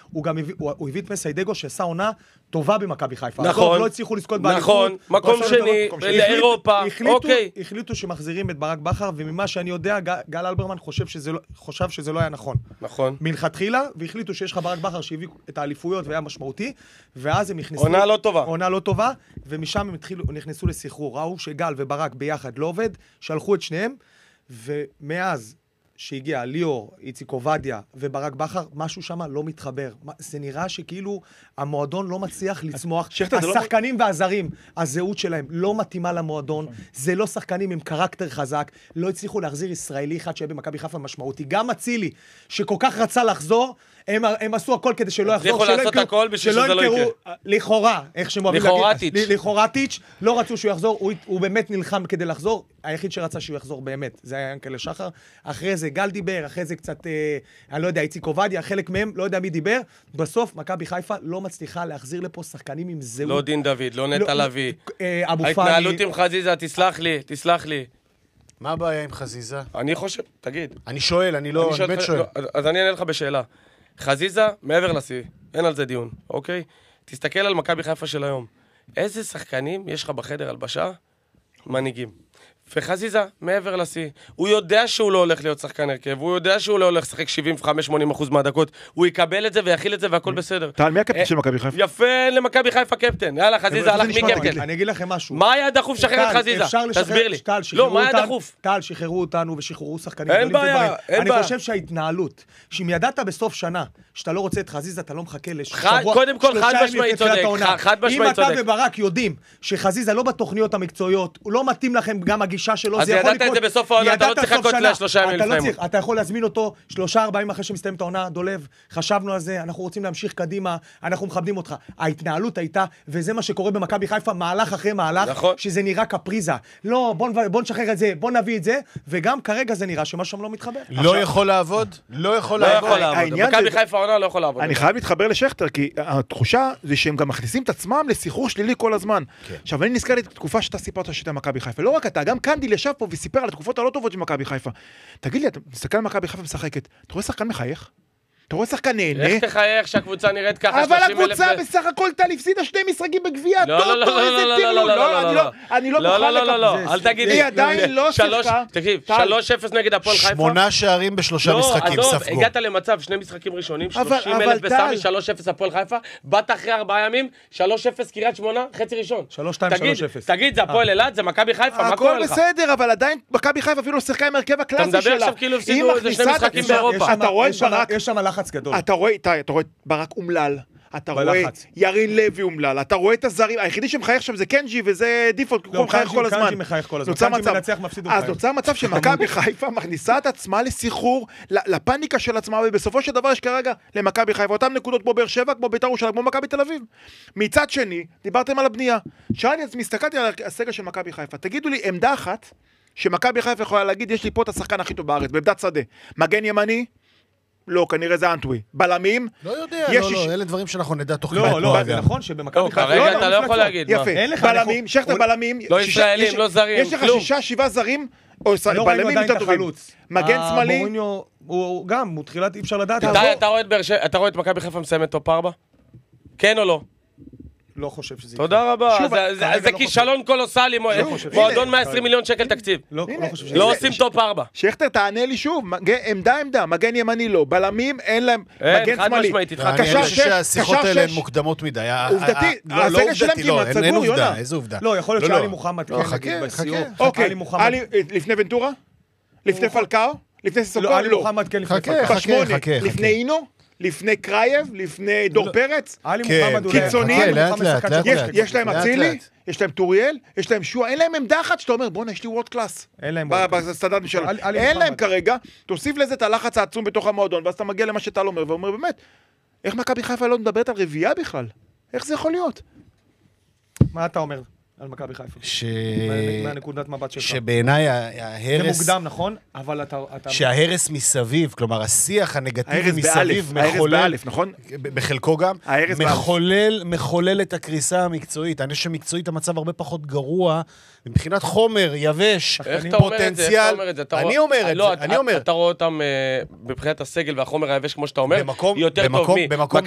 הוא הביא את מסיידגו שעשה עונה טובה במכבי חיפה. נכון. לא הצליחו לזכות באליפות. נכון, מקום שני, לאירופה, אוקיי. החליטו שמחזירים את ברק בכר, וממה שאני יודע, גל אלברמן חושב שזה לא היה נכון. נכון. מלכתחילה, והחליטו שיש לך ברק בכר שהביא את האליפויות והיה משמעותי, ואז הם נכנסו... עונה לא טובה. ומשם הם נכנסו לסחרור. ראו שגל וברק ביחד לא עובד, שלחו את שניהם, ומאז שהגיע ליאור, איציק עובדיה וברק בכר, משהו שם לא מתחבר. זה נראה שכאילו המועדון לא מצליח לצמוח. השחקנים והזרים, הזהות שלהם לא מתאימה למועדון. זה לא שחקנים עם קרקטר חזק. לא הצליחו להחזיר ישראלי אחד שיהיה במכבי חיפה משמעותי. גם אצילי, שכל כך רצה לחזור, הם עשו הכל כדי שלא יחזור. הצליחו לעשות הכל בשביל שזה לא יקרה. לכאורה, איך שהם אוהבים להגיד. לכאורטיץ', לא רצו שהוא יחזור, הוא באמת נלחם כדי לחזור. היחיד שרצה שהוא יחזור באמת, זה היה ינקלה שחר. אחרי זה גל דיבר, אחרי זה קצת, אני לא יודע, איציק עובדיה, חלק מהם, לא יודע מי דיבר. בסוף, מכבי חיפה לא מצליחה להחזיר לפה שחקנים עם זהות. לא דין דוד, לא נטע לביא. אבו פאני. ההתנהלות עם חזיזה, תסלח לי. מה הבעיה עם חזיזה? אני חושב, תגיד. אני שואל, אני באמת שואל. אז אני אענה לך בשאלה. חזיזה, מעבר לשיא, אין על זה דיון, אוקיי? תסתכל על מכבי חיפה של היום. איזה שחקנים יש לך בחדר הלבשה? מנהיגים. וחזיזה, מעבר לשיא, הוא יודע שהוא לא הולך להיות שחקן הרכב, הוא יודע שהוא לא הולך לשחק 75-80% מהדקות, הוא יקבל את זה ויכיל את זה והכל בסדר. טל, מי הקפטן של מכבי חיפה? יפה למכבי חיפה קפטן. יאללה, חזיזה הלך מי קפטן. אני אגיד לכם משהו. מה היה דחוף לשחרר את חזיזה? תסביר לי. לא, מה היה דחוף? טל, שחררו אותנו ושחררו שחקנים. אין בעיה, אין בעיה. אני חושב שההתנהלות, שאם ידעת בסוף שנה שאתה לא רוצה את חזיזה, אתה לא מחכה לשבוע. קודם כל, חד משמעית צודק. אם אתה וברק יודעים שחזיזה לא בתוכניות המקצועיות, הוא לא מתאים לכם גם הגישה שלו, אז ידעת את זה בסוף העונה, אתה לא צריך לחכות לשלושה ימים לפני. אתה יכול להזמין אותו 3-4 ימים אחרי שמסתיים את העונה, דולב, חשבנו על זה, אנחנו רוצים להמשיך קדימה, אנחנו מכבדים אותך. ההתנהלות הייתה, וזה מה שקורה במכבי חיפה, מהלך אחרי מהלך, שזה נראה קפריזה. לא, בוא נשחרר את זה, בוא נביא את זה, וגם כרגע זה נראה שמה שם לא מתחבר. לא יכול לעבוד? לא יכול לעבוד. מכבי חיפה העונה לא יכול לעבוד. אני חייב להתחבר לשכתר, כי התחושה זה שהם גם מכניסים את עצמם לסחרור שלילי כל הזמן. עכשיו, אני נזכר לתקופה שאתה סיפרת שאתה מכבי חיפה. לא רק אתה, גם קנדיל ישב פה וסיפר על התקופות הלא טובות של מכבי חיפה. תגיד לי, אתה מסתכל על מכבי חיפה משחקת, אתה רואה שחקן מחייך? אתה רואה שחקן נהנה? איך תחייך שהקבוצה נראית ככה? אבל הקבוצה בסך הכל טל הפסידה 2 משחקים בגביע טוטו, איזה טירלו. אני לא מוכן לקבל. אל תגיד לי. היא עדיין לא שיחקה. תקשיב, 3-0 נגד הפועל חיפה. 8 שערים ב3 משחקים ספגו. הגעת למצב, 2 משחקים ראשונים, 30,000 בסמי, 3-0 הפועל חיפה, באת אחרי 4 ימים, 3-0 קריית שמונה, חצי ראשון. 3-2-3-0. תגיד, זה הפועל אלעד, זה מכבי חיפה, מה קורה לך? הכל בסדר, אבל עדיין מכבי חיפה אפילו שיחקה עם הרכב הקלאסי שלה. אתה מדבר עכשיו כאילו הפסידו איזה 2 משחקים באירופה. אתה רואה את ברק, יש שם לחץ גדול. אתה רואה את ברק אומלל, אתה רואה ירין לוי אומלל, אתה רואה את הזרים, היחידי שמחייך שם זה קנג'י וזה דיפולט, הוא מחייך כל הזמן. קנג'י מחייך כל הזמן, קנג'י מנצח מפסיד ומחייך. אז נוצר מצב שמכבי חיפה מכניסה את עצמה לסחרור, לפניקה של עצמה, ובסופו של דבר יש כרגע למכבי חיפה, אותם נקודות כמו באר שבע, כמו בית"ר ירושלים, כמו מכבי תל אביב. מצד שני, דיברתם על הבנייה. שאלתי, אז מסתכלתי על הסגל של מכבי חיפה. תגידו לי, עמדה אחת שמכבי חיפה יכולה להגיד, יש לי פה את השחקן הכי טוב בארץ, בעמדת שדה. מגן ימני? לא, כנראה זה אנטווי. בלמים? לא יודע, לא, אלה דברים שאנחנו נדע תוך כדי. לא, זה נכון שבמכבי חיפה... כרגע אתה לא יכול להגיד. יפה, בלמים, שכתר בלמים... לא ישראלים, לא זרים, כלום. יש לך 6-7 זרים, או בלמים יותר טובים. מגן שמאלי? מוריניו, הוא גם, הוא תחילת, אי אפשר לדעת. אתה רואה את מכבי חיפה מסיימת טופ 4? כן או לא? לא חושב שזה יקרה. תודה רבה. זה כישלון קולוסלי, מועדון 120 מיליון שקל תקציב. לא עושים טופ 4. שכתר, תענה לי שוב, עמדה, מגן ימני לא, בלמים אין להם, מגן שמאלי. אני חושב שהשיחות האלה הן מוקדמות מדי. עובדתי, הסגל שלהם כמעט סגור, יונה. איזה עובדה? לא, יכול להיות שאלי מוחמד כן נגיד בסיור. אוקיי, לפני ונטורה? לפני פלקאו? לפני ססוקו? אלי מוחמד כן לפני פלקאו. לפני אינו? לפני קרייב, לפני דור פרץ, קיצוניים, יש להם אצילי, יש להם טוריאל, יש להם שואה, אין להם עמדה אחת שאתה אומר, בוא'נה, יש לי וורד קלאס. בסטנדרט משלם. אין להם כרגע, תוסיף לזה את הלחץ העצום בתוך המועדון, ואז אתה מגיע למה שאתה אומר, ואומר, באמת, איך מכבי חיפה לא מדברת על רביעייה בכלל? איך זה יכול להיות? מה אתה אומר על מכבי חיפה? מהנקודת מבט שלך. שבעיניי ההרס... זה מוקדם, נכון? אבל אתה... שההרס מסביב, כלומר, השיח הנגטיבי מסביב מחולל... באלף, נכון? בחלקו גם. מחולל את הקריסה המקצועית. אני חושב שמקצועית המצב הרבה פחות גרוע, מבחינת חומר, יבש, פוטנציאל. אני אומר את זה, אני אומר. אתה רואה אותם מבחינת הסגל והחומר היבש, כמו שאתה אומר, יותר טוב ממכבי